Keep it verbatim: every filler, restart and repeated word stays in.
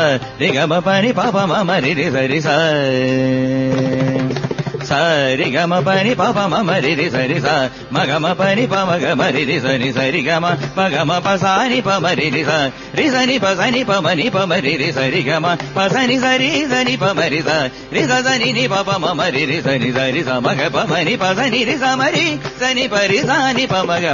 రి గమ పని పాప మమ రి రి సరి స సరి గమ పని పాప మమ రి రి సరి స మగమ పని ప మగమ రి రి సరి సరి గమ పగమ ప సాని ప మరి రి స రి సని ప సని ప మని ప మరి రి సరి గమ ప సని సరి సని ప మరి స రి స సని ని ప ప మమ రి రి సని సరి స మగ ప మని ప సని రి స మరి సని ప రి సని ప మగ